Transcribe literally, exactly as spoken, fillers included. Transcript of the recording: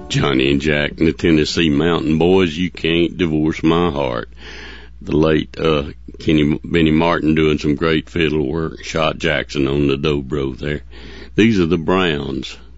Johnny and Jack and the Tennessee Mountain Boys, You Can't Divorce My Heart. The late uh, Kenny Benny Martin doing some great fiddle work. Shot Jackson on the dobro there. These are the Browns.